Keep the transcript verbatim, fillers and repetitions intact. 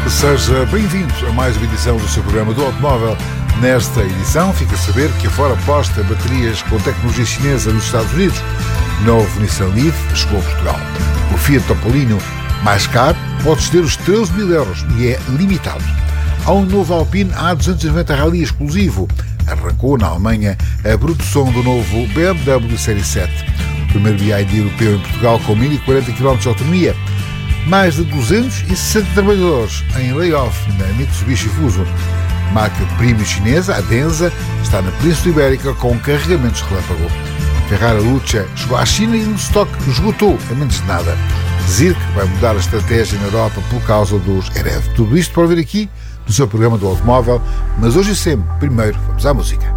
Seja bem-vindo a mais uma edição do seu programa do automóvel. Nesta edição, fica a saber que a Ford aposta baterias com tecnologia chinesa nos Estados Unidos. Novo Nissan Leaf chegou a Portugal. O Fiat Topolino, mais caro, pode ter os treze mil euros e é limitado. Há um novo Alpine A duzentos e noventa Rally exclusivo. Arrancou na Alemanha a produção do novo B M W Série sete. O primeiro B I D europeu em Portugal com mil e quarenta quilómetros de autonomia. Mais de duzentos e sessenta trabalhadores em layoff na Mitsubishi Fuso. Marca premium chinesa, a Denza, está na Península Ibérica com carregamentos relâmpago. Ferrari Lucha chegou à China e no estoque esgotou a menos de nada. Zirk vai mudar a estratégia na Europa por causa dos E R E V. Tudo isto para ouvir aqui no seu programa do automóvel, mas hoje e sempre, primeiro, vamos à música.